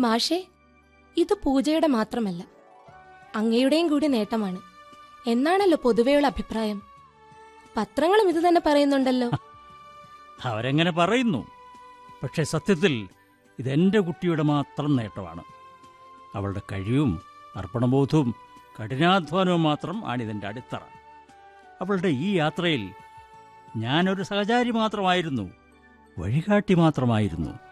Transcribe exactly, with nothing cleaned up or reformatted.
മാഷേ, ഇത് പൂജയുടെ മാത്രമല്ല, അങ്ങയുടെയും കൂടി നേട്ടമാണ് എന്നാണല്ലോ പൊതുവെയുള്ള അഭിപ്രായം. പത്രങ്ങളും ഇത് തന്നെ പറയുന്നുണ്ടല്ലോ. അവരെങ്ങനെ പറയുന്നു, പക്ഷെ സത്യത്തിൽ ഇതെന്റെ കുട്ടിയുടെ മാത്രം നേട്ടമാണ്. അവളുടെ കഴിവും അർപ്പണബോധവും കഠിനാധ്വാനവും മാത്രം ആണിതിൻ്റെ അടിത്തറ. അവളുടെ ഈ യാത്രയിൽ ഞാനൊരു സഹചാരി മാത്രമായിരുന്നു, വഴികാട്ടി മാത്രമായിരുന്നു.